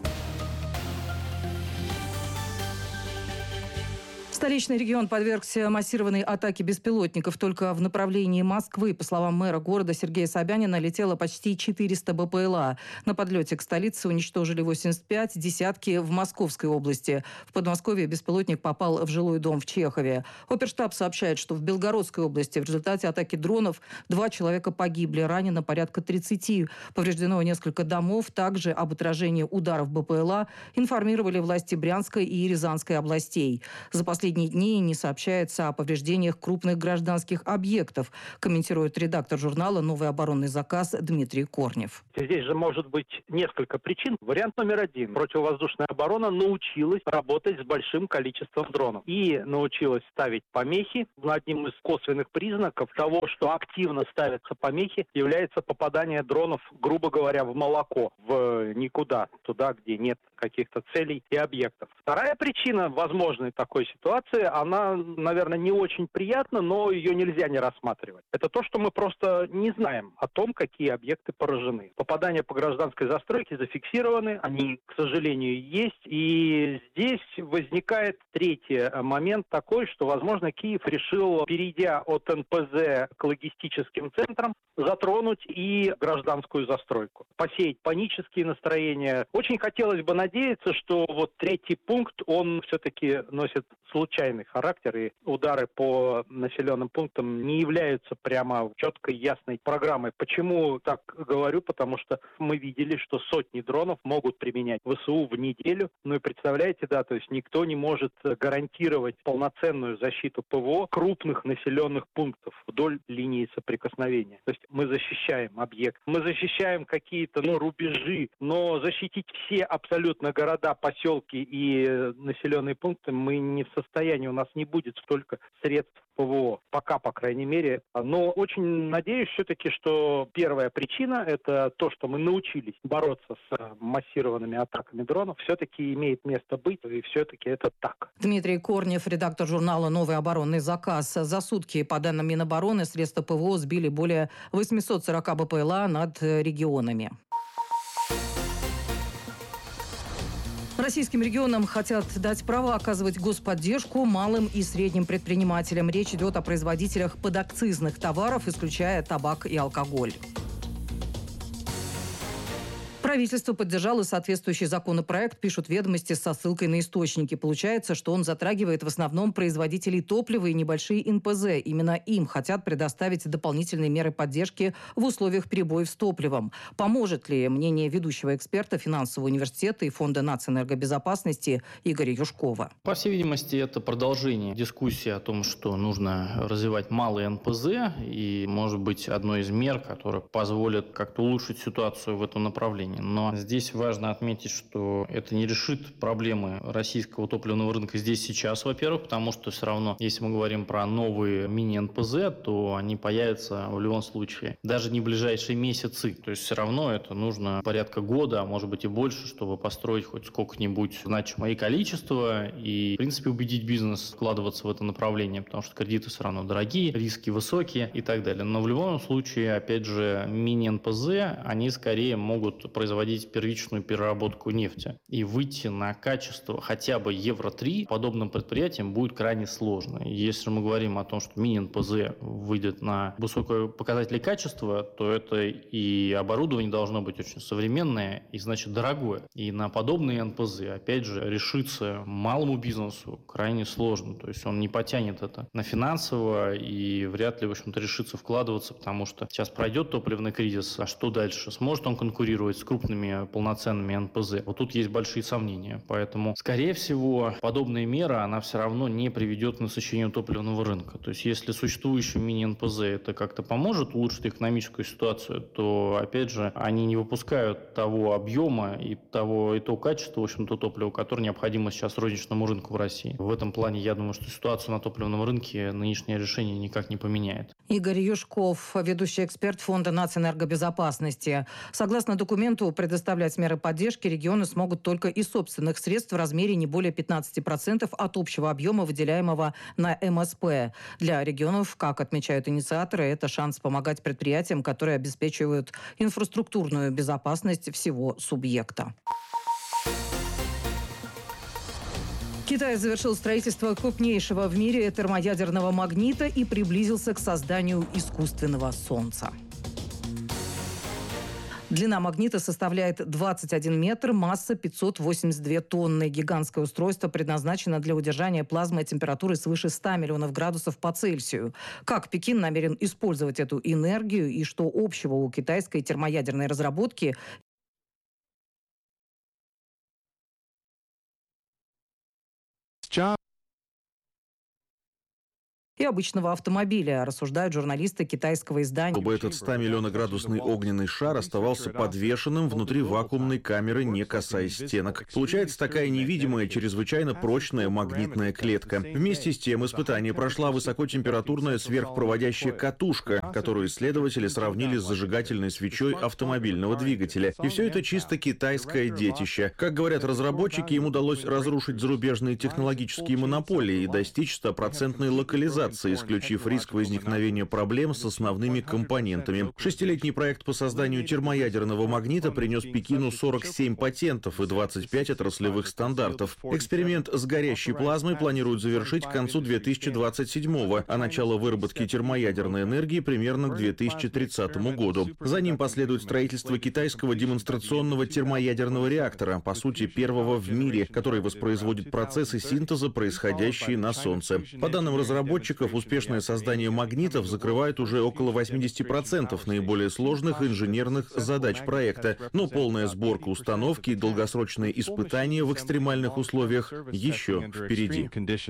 Столичный регион подвергся массированной атаке беспилотников. Только в направлении Москвы, по словам мэра города Сергея Собянина, летело почти 400 БПЛА. На подлете к столице уничтожили 85, десятки в Московской области. В Подмосковье беспилотник попал в жилой дом в Чехове. Оперштаб сообщает, что в Белгородской области в результате атаки дронов 2 человека погибли, ранено порядка 30. Повреждено несколько домов. Также об отражении ударов БПЛА информировали власти Брянской и Рязанской областей. За последние дни не сообщается о повреждениях крупных гражданских объектов, комментирует редактор журнала «Новый оборонный заказ» Дмитрий Корнев. Здесь же может быть несколько причин. Вариант номер 1. Противовоздушная оборона научилась работать с большим количеством дронов. И научилась ставить помехи. Одним из косвенных признаков того, что активно ставятся помехи, является попадание дронов, грубо говоря, в молоко, в никуда, туда, где нет каких-то целей и объектов. Вторая причина возможной такой ситуации, она, наверное, не очень приятна, но ее нельзя не рассматривать. Это то, что мы просто не знаем о том, какие объекты поражены. Попадания по гражданской застройке зафиксированы, они, к сожалению, есть. И здесь возникает третий момент такой, что, возможно, Киев решил, перейдя от НПЗ к логистическим центрам, затронуть и гражданскую застройку, посеять панические настроения. Очень хотелось бы надеяться, что вот третий пункт, он все-таки носит случайный характер, и удары по населенным пунктам не являются прямо четкой, ясной программой. Почему так говорю? Потому что мы видели, что сотни дронов могут применять ВСУ в неделю. Ну и представляете, да, то есть никто не может гарантировать полноценную защиту ПВО крупных населенных пунктов вдоль линии соприкосновения. То есть мы защищаем объект, мы защищаем какие-то, рубежи, но защитить все абсолютно города, поселки и населенные пункты мы не в состоянии, у нас не будет столько средств ПВО, пока, по крайней мере. Но очень надеюсь все-таки, что первая причина, это то, что мы научились бороться с массированными атаками дронов, все-таки имеет место быть, и все-таки это так. Дмитрий Корнев, редактор журнала «Новый оборонный заказ». За сутки, по данным Минобороны, средства ПВО сбили более 840 БПЛА над регионами. Российским регионам хотят дать право оказывать господдержку малым и средним предпринимателям. Речь идет о производителях подакцизных товаров, исключая табак и алкоголь. Правительство поддержало соответствующий законопроект, пишут «Ведомости» со ссылкой на источники. Получается, что он затрагивает в основном производителей топлива и небольшие НПЗ. Именно им хотят предоставить дополнительные меры поддержки в условиях перебоев с топливом. Поможет ли мнение ведущего эксперта финансового университета и Фонда нацэнергобезопасности Игоря Юшкова? По всей видимости, это продолжение дискуссии о том, что нужно развивать малые НПЗ. И, может быть, одной из мер, которая позволит как-то улучшить ситуацию в этом направлении. Но здесь важно отметить, что это не решит проблемы российского топливного рынка здесь сейчас, во-первых, потому что все равно, если мы говорим про новые мини-НПЗ, то они появятся в любом случае даже не в ближайшие месяцы. То есть все равно это нужно порядка года, а может быть и больше, чтобы построить хоть сколько-нибудь значимое количество и, в принципе, убедить бизнес вкладываться в это направление, потому что кредиты все равно дорогие, риски высокие и так далее. Но в любом случае, опять же, мини-НПЗ, они скорее могут производить первичную переработку нефти. И выйти на качество хотя бы Евро-3 подобным предприятиям будет крайне сложно. Если мы говорим о том, что мини-НПЗ выйдет на высокие показатели качества, то это и оборудование должно быть очень современное и, значит, дорогое. И на подобные НПЗ, опять же, решиться малому бизнесу крайне сложно. То есть он не потянет это на финансово и вряд ли, в общем-то, решится вкладываться, потому что сейчас пройдет топливный кризис, а что дальше? Сможет он конкурировать с крупными крупными полноценными НПЗ. Вот тут есть большие сомнения. Поэтому, скорее всего, подобная мера, она все равно не приведет к насыщению топливного рынка. То есть, если существующим мини-НПЗ это как-то поможет улучшить экономическую ситуацию, то, опять же, они не выпускают того объема и того качества, в общем-то, топлива, которое необходимо сейчас розничному рынку в России. В этом плане, я думаю, что ситуацию на топливном рынке нынешнее решение никак не поменяет. Игорь Юшков, ведущий эксперт Фонда нацэнергобезопасности. Согласно документу, предоставлять меры поддержки регионы смогут только из собственных средств в размере не более 15% от общего объема, выделяемого на МСП. Для регионов, как отмечают инициаторы, это шанс помогать предприятиям, которые обеспечивают инфраструктурную безопасность всего субъекта. Китай завершил строительство крупнейшего в мире термоядерного магнита и приблизился к созданию искусственного солнца. Длина магнита составляет 21 метр, масса 582 тонны. Гигантское устройство предназначено для удержания плазмы температуры свыше 100 миллионов градусов по Цельсию. Как Пекин намерен использовать эту энергию и что общего у китайской термоядерной разработки и обычного автомобиля, рассуждают журналисты китайского издания. Чтобы этот 100-миллионоградусный огненный шар оставался подвешенным внутри вакуумной камеры, не касаясь стенок. Получается такая невидимая, чрезвычайно прочная магнитная клетка. Вместе с тем испытание прошла высокотемпературная сверхпроводящая катушка, которую исследователи сравнили с зажигательной свечой автомобильного двигателя. И все это чисто китайское детище. Как говорят разработчики, им удалось разрушить зарубежные технологические монополии и достичь 100% локализации, исключив риск возникновения проблем с основными компонентами. 6-летний проект по созданию термоядерного магнита принес Пекину 47 патентов и 25 отраслевых стандартов. Эксперимент с горящей плазмой планируют завершить к концу 2027-го, а начало выработки термоядерной энергии примерно к 2030 году. За ним последует строительство китайского демонстрационного термоядерного реактора, по сути, первого в мире, который воспроизводит процессы синтеза, происходящие на Солнце. По данным разработчиков, успешное создание магнитов закрывает уже около 80% наиболее сложных инженерных задач проекта, но полная сборка установки и долгосрочные испытания в экстремальных условиях еще впереди.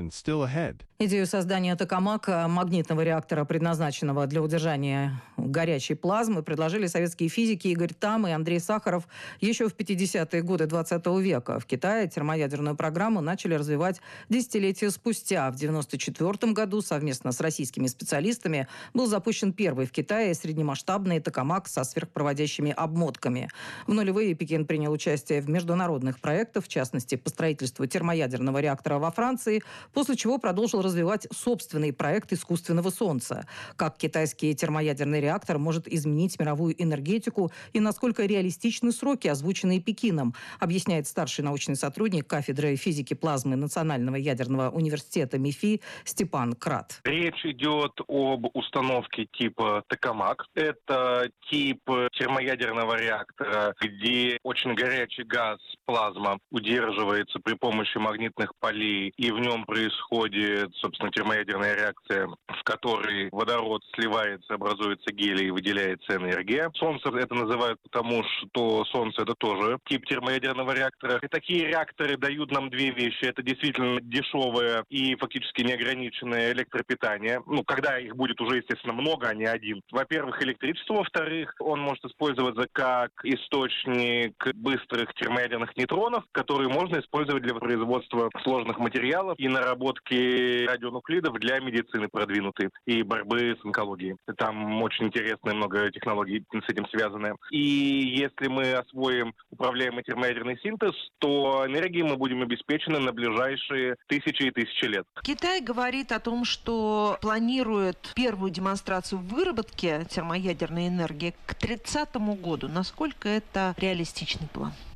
Идею создания токамака, магнитного реактора, предназначенного для удержания горячей плазмы, предложили советские физики Игорь Там и Андрей Сахаров еще в 50-е годы 20 века. В Китае термоядерную программу начали развивать десятилетия спустя. В 1994 году совместно с российскими специалистами был запущен первый в Китае среднемасштабный токамак со сверхпроводящими обмотками. В нулевые Пекин принял участие в международных проектах, в частности, по строительству термоядерного реактора во Франции, после чего продолжил развивать собственный проект искусственного солнца. Как китайский термоядерный реактор может изменить мировую энергетику и насколько реалистичны сроки, озвученные Пекином, объясняет старший научный сотрудник кафедры физики плазмы Национального ядерного университета МИФИ Степан Крат. Речь идет об установке типа токамак. Это тип термоядерного реактора, где очень горячий газ, плазма, удерживается при помощи магнитных полей, и в нем происходит, собственно, термоядерная реакция, в которой водород сливается, образуется гелий и выделяется энергия. Солнце это называют потому, что Солнце это тоже тип термоядерного реактора. И такие реакторы дают нам две вещи. Это действительно дешевое и фактически неограниченное электропитание. Когда их будет уже, естественно, много, а не один. Во-первых, электричество. Во-вторых, он может использоваться как источник быстрых термоядерных нейтронов, которые можно использовать для производства сложных материалов и наработки радионуклидов для медицины продвинутой и борьбы с онкологией. Там очень интересно много технологий с этим связаны. И если мы освоим управляемый термоядерный синтез, то энергией мы будем обеспечены на ближайшие тысячи и тысячи лет. Китай говорит о том, что планирует первую демонстрацию выработки термоядерной энергии к 30 году. Насколько это реалистичный план?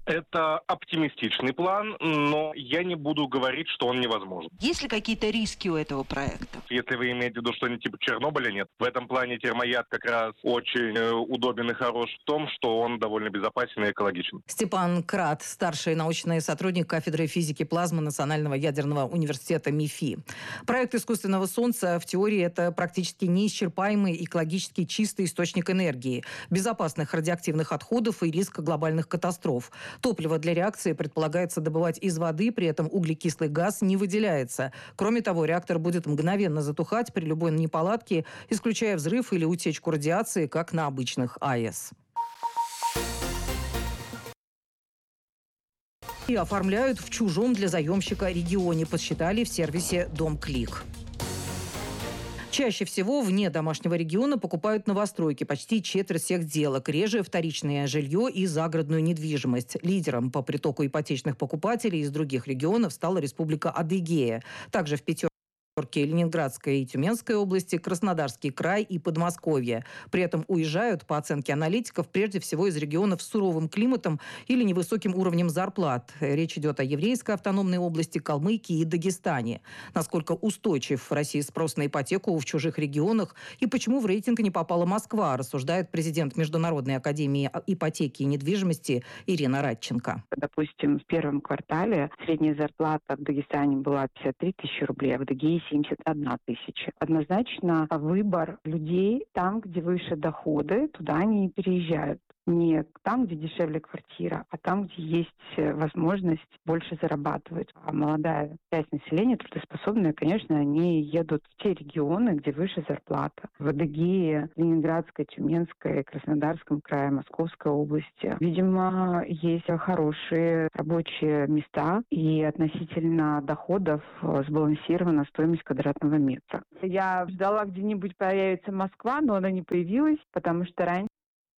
Это оптимистичный план, но я не буду говорить, что он невозможен. Есть ли какие-то риски у этого проекта? Если вы имеете в виду что-нибудь типа Чернобыля, нет. В этом плане термояд как раз очень удобен и хорош в том, что он довольно безопасен и экологичен. Степан Крат, старший научный сотрудник кафедры физики плазмы Национального ядерного университета МИФИ. Проект искусственного Солнца в теории это практически неисчерпаемый экологически чистый источник энергии, безопасных радиоактивных отходов и риска глобальных катастроф. Топливо для реакции предполагается добывать из воды, при этом углекислый газ не выделяется. Кроме того, реактор будет мгновенно затухать при любой неполадке, исключая взрыв или утечку радиации, как на обычных АЭС. И оформляют в чужом для заемщика регионе, подсчитали в сервисе «Дом-клик». Чаще всего вне домашнего региона покупают новостройки, почти четверть всех сделок, реже вторичное жилье и загородную недвижимость. Лидером по притоку ипотечных покупателей из других регионов стала Республика Адыгея. Также в пятерке Ленинградской и Тюменской области, Краснодарский край и Подмосковье. При этом уезжают, по оценке аналитиков, прежде всего из регионов с суровым климатом или невысоким уровнем зарплат. Речь идет о Еврейской автономной области, Калмыкии и Дагестане. Насколько устойчив в России спрос на ипотеку в чужих регионах и почему в рейтинг не попала Москва, рассуждает президент Международной академии ипотеки и недвижимости Ирина Радченко. Допустим, в первом квартале средняя зарплата в Дагестане была 53 тысячи рублей, а в Адыгее 71 тысяча. Однозначно выбор людей там, где выше доходы, туда они и переезжают. Не там, где дешевле квартира, а там, где есть возможность больше зарабатывать. А молодая часть населения, трудоспособная, конечно, они едут в те регионы, где выше зарплата. В Адыгее, Ленинградской, Тюменской, Краснодарском крае, Московской области. Видимо, есть хорошие рабочие места и относительно доходов сбалансирована стоимость квадратного метра. Я ждала, где-нибудь появится Москва, но она не появилась, потому что раньше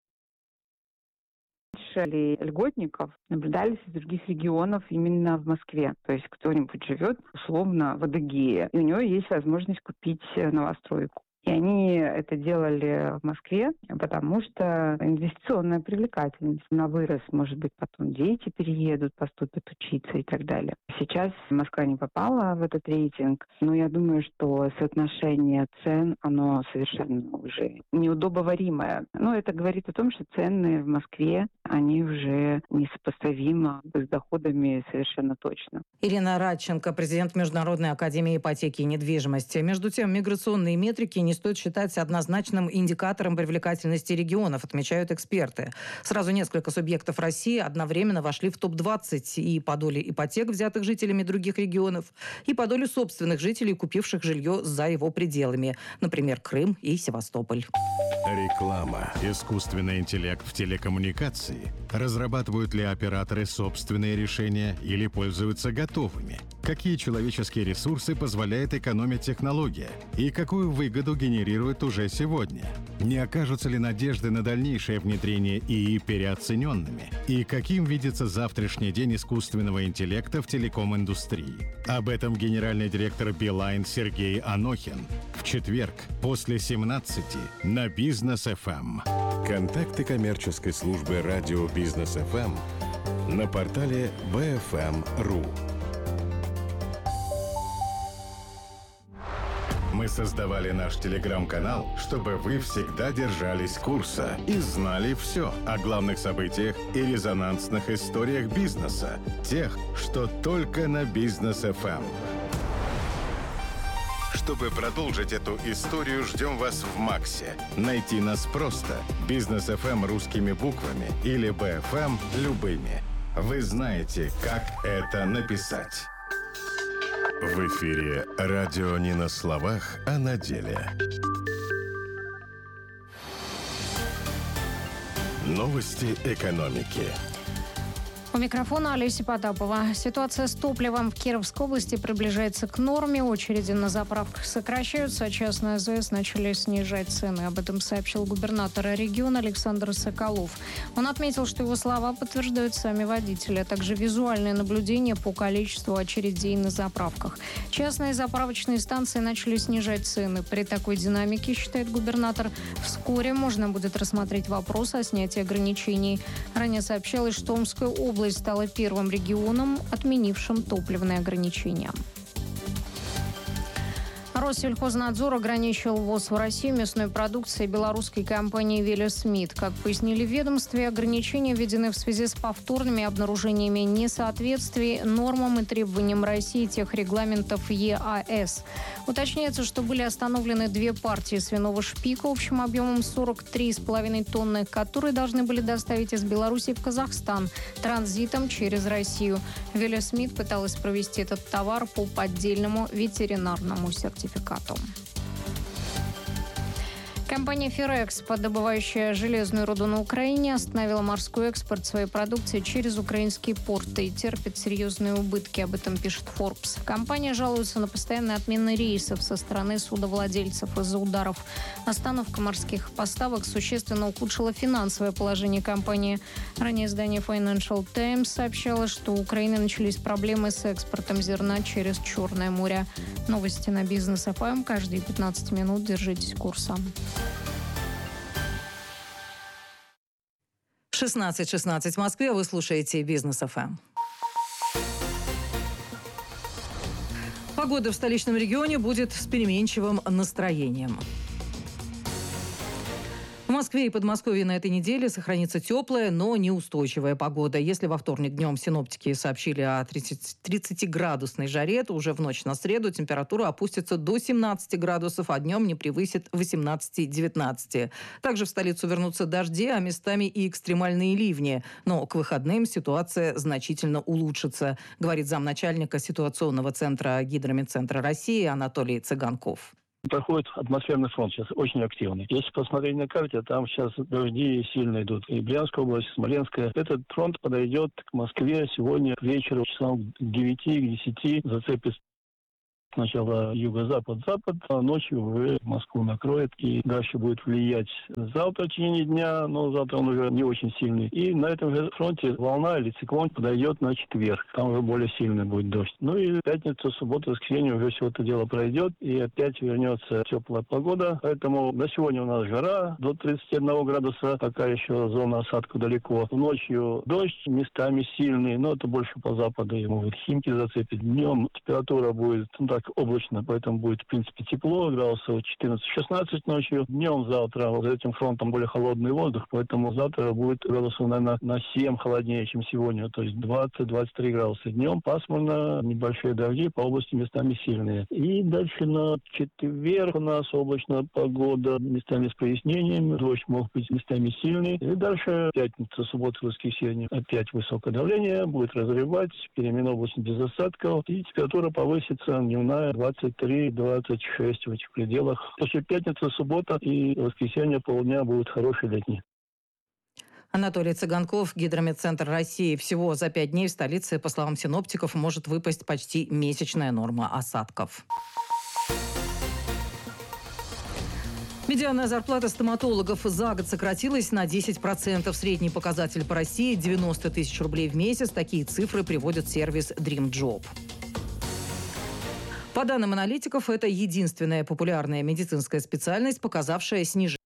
льготников наблюдались из других регионов именно в Москве. То есть кто-нибудь живет условно в Адыгее, и у него есть возможность купить новостройку. И они это делали в Москве, потому что инвестиционная привлекательность. Она вырос, может быть, потом дети переедут, поступят учиться и так далее. Сейчас Москва не попала в этот рейтинг, но я думаю, что соотношение цен, оно совершенно уже неудобоваримое. Но это говорит о том, что цены в Москве, они уже несопоставимы с доходами совершенно точно. Ирина Радченко, президент Международной академии ипотеки и недвижимости. Между тем, миграционные метрики не стоит считать однозначным индикатором привлекательности регионов, отмечают эксперты. Сразу несколько субъектов России одновременно вошли в топ-20 и по доле ипотек, взятых жителями других регионов, и по доле собственных жителей, купивших жилье за его пределами. Например, Крым и Севастополь. Реклама. Искусственный интеллект в телекоммуникации. Разрабатывают ли операторы собственные решения или пользуются готовыми? Какие человеческие ресурсы позволяет экономить технология? И какую выгоду генерирует уже сегодня? Не окажутся ли надежды на дальнейшее внедрение ИИ переоцененными? И каким видится завтрашний день искусственного интеллекта в телеком-индустрии? Об этом генеральный директор Билайн Сергей Анохин в четверг после 17 на Бизнес ФМ. Контакты коммерческой службы радио Бизнес ФМ на портале bfm.ru. Мы создавали наш телеграм-канал, чтобы вы всегда держались курса и знали все о главных событиях и резонансных историях бизнеса, тех, что только на Бизнес ФМ. Чтобы продолжить эту историю, ждем вас в Максе. Найти нас просто. Бизнес ФМ русскими буквами или БФМ любыми. Вы знаете, как это написать. В эфире радио не на словах, а на деле. Новости экономики. У микрофона Олеся Потапова. Ситуация с топливом в Кировской области приближается к норме. Очереди на заправках сокращаются, а частные АЗС начали снижать цены. Об этом сообщил губернатор региона Александр Соколов. Он отметил, что его слова подтверждают сами водители, а также визуальные наблюдения по количеству очередей на заправках. Частные заправочные станции начали снижать цены. При такой динамике, считает губернатор, вскоре можно будет рассмотреть вопрос о снятии ограничений. Ранее сообщалось, что Омская область область стала первым регионом, отменившим топливные ограничения. Россельхознадзор ограничил ввоз в Россию мясной продукции белорусской компании «Велесмит». Как пояснили в ведомстве, ограничения введены в связи с повторными обнаружениями несоответствий нормам и требованиям России техрегламентов ЕАС. Уточняется, что были остановлены 2 партии свиного шпика общим объемом 43,5 тонны, которые должны были доставить из Беларуси в Казахстан транзитом через Россию. «Велесмит» пыталась провести этот товар по поддельному ветеринарному сертификату. Компания «Феррэкспо», добывающая железную руду на Украине, остановила морской экспорт своей продукции через украинские порты и терпит серьезные убытки. Об этом пишет Forbes. Компания жалуется на постоянные отмены рейсов со стороны судовладельцев из-за ударов. Остановка морских поставок существенно ухудшила финансовое положение компании. Ранее издание Financial Times сообщало, что у Украины начались проблемы с экспортом зерна через Черное море. Новости на Бизнес ФМ. Каждые 15 минут держитесь курса. 16:16 в Москве. Вы слушаете Бизнес ФМ. Погода в столичном регионе будет с переменчивым настроением. В Москве и Подмосковье на этой неделе сохранится теплая, но неустойчивая погода. Если во вторник днем синоптики сообщили о 30-градусной жаре, то уже в ночь на среду температура опустится до 17 градусов, а днем не превысит 18-19. Также в столицу вернутся дожди, а местами и экстремальные ливни. Но к выходным ситуация значительно улучшится, говорит замначальника ситуационного центра Гидрометцентра России Анатолий Цыганков. Проходит атмосферный фронт сейчас очень активный. Если посмотреть на карте, там сейчас дожди сильно идут. И Брянская область, Смоленская. Этот фронт подойдет к Москве сегодня к вечеру, часам к 9-10, зацепит сначала юго-запад-запад, а ночью уже Москву накроет и дальше будет влиять завтра в течение дня, но завтра он уже не очень сильный. И на этом же фронте волна или циклон подойдет на четверг. Там уже более сильный будет дождь. Ну и пятницу, субботу, воскресенье уже все это дело пройдет и опять вернется теплая погода. Поэтому на сегодня у нас жара до 31 градуса, пока еще зона осадка далеко. Ночью дождь, местами сильный, но это больше по западу. Ему Химки зацепит. Днем температура будет так облачно, поэтому будет, в принципе, тепло, градусов 14-16 ночью. Днем завтра за этим фронтом более холодный воздух, поэтому завтра будет градусов, наверное, на 7 холоднее, чем сегодня, то есть 20-23 градуса. Днем пасмурно, небольшие дожди, по области местами сильные. И дальше на четверг у нас облачная погода, местами с прояснением, дождь может быть местами сильный. И дальше пятница, суббота, воскресенье опять высокое давление, будет разрывать, перемена области без осадков, и температура повысится дневная 23-26 в этих пределах. После пятницы, суббота и воскресенье полдня будут хорошие летние. Анатолий Цыганков, Гидрометцентр России. Всего за 5 дней в столице, по словам синоптиков, может выпасть почти месячная норма осадков. Медианная зарплата стоматологов за год сократилась на 10%. Средний показатель по России – 90 тысяч рублей в месяц. Такие цифры приводит сервис Dream Job. По данным аналитиков, это единственная популярная медицинская специальность, показавшая снижение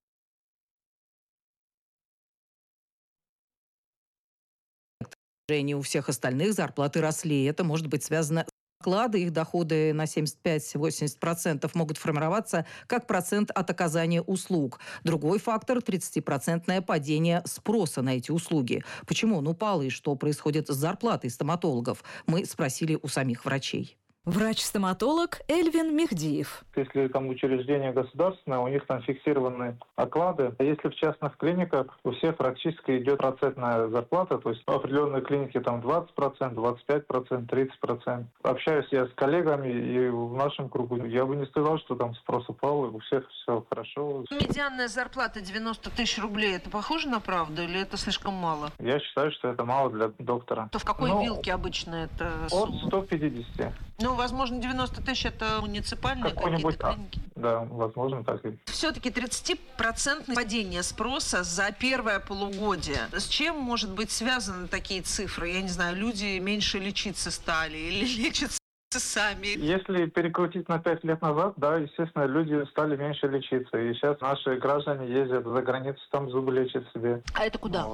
у всех остальных зарплаты росли. Это может быть связано с окладом. Их доходы на 75-80% могут формироваться как процент от оказания услуг. Другой фактор – 30% падение спроса на эти услуги. Почему он упал и что происходит с зарплатой стоматологов? Мы спросили у самих врачей. Врач-стоматолог Эльвин Мехдиев. Если там учреждение государственное, у них там фиксированы оклады. А если в частных клиниках, у всех практически идет процентная зарплата. То есть в определенной клинике там 20%, 25%, 30%. Общаюсь я с коллегами, и в нашем кругу я бы не сказал, что там спрос упал, и у всех все хорошо. Медианная зарплата 90 тысяч рублей, это похоже на правду или это слишком мало? Я считаю, что это мало для доктора. То в какой вилке обычно это сумма? От 150. Ну, возможно, 90 тысяч это муниципальные какие-то клиники. Да, возможно, так и. Все-таки 30% падение спроса за первое полугодие. С чем может быть связаны такие цифры? Я не знаю, люди меньше лечиться стали или лечатся сами. Если перекрутить на 5 лет назад, да, естественно, люди стали меньше лечиться. И сейчас наши граждане ездят за границу, там зубы лечат себе. А это куда? Вот. В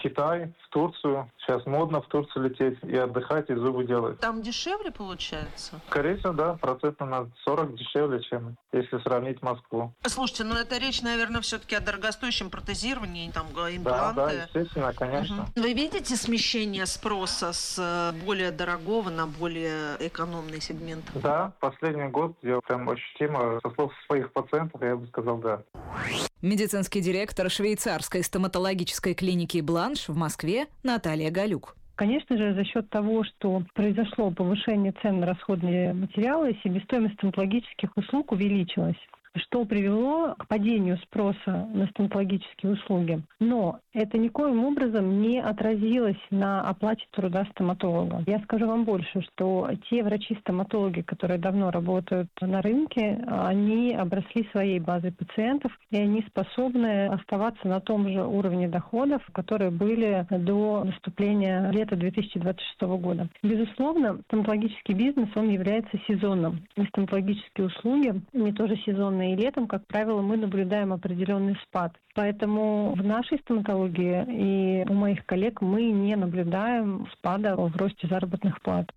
Китай, в Турцию. Сейчас модно в Турцию лететь и отдыхать, и зубы делать. Там дешевле получается? Скорее всего, да, процентно на 40 дешевле, чем если сравнить Москву. Слушайте, это речь, наверное, все-таки о дорогостоящем протезировании, там импланты. Да, естественно, конечно. Вы видите смещение спроса с более дорогого на более экономный сегмент? Да, последний год я прям ощутимо, со слов своих пациентов, я бы сказал, да. Медицинский директор швейцарской стоматологической клиники «Бланш» в Москве Наталья Галюк. Конечно же, за счет того, что произошло повышение цен на расходные материалы, себестоимость стоматологических услуг увеличилась, что привело к падению спроса на стоматологические услуги. Но это никоим образом не отразилось на оплате труда стоматолога. Я скажу вам больше, что те врачи-стоматологи, которые давно работают на рынке, они обросли своей базой пациентов, и они способны оставаться на том же уровне доходов, которые были до наступления лета 2026 года. Безусловно, стоматологический бизнес, он является сезонным. И стоматологические услуги, они тоже сезонные. И летом, как правило, мы наблюдаем определенный спад. Поэтому в нашей стоматологии и у моих коллег мы не наблюдаем спада в росте заработных плат.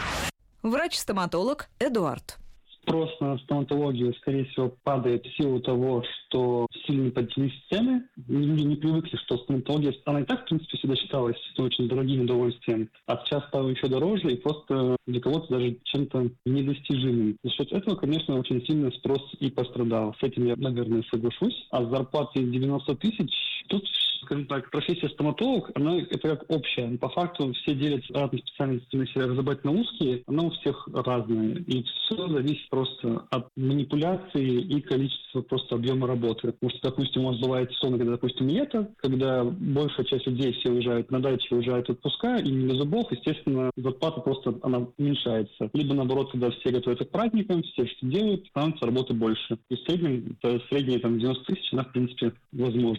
Врач-стоматолог Эдуард. Спрос на стоматологию, скорее всего, падает в силу того, что сильно поднялись цены. Люди не привыкли, что стоматология, она и так, в принципе, всегда считалась очень дорогим удовольствием. А сейчас стало еще дороже и просто для кого-то даже чем-то недостижимым. За счет этого, конечно, очень сильно спрос и пострадал. С этим я, наверное, соглашусь. А с зарплатой 90 тысяч, тут, скажем так, профессия стоматолог, она это как общая. По факту все делятся разными специальностями, если разобрать на узкие, она у всех разная. И все зависит просто от манипуляции и количества просто объема работы. Потому что, допустим, у нас бывает сезон, когда, допустим, лето, когда большая часть людей все уезжают на дачи, уезжают в отпуска, и не до зубов, естественно, зарплата просто она уменьшается. Либо, наоборот, когда все готовятся к праздникам, все что делают, становится работы больше. И в среднем, средние 90 тысяч, она, в принципе, возможна.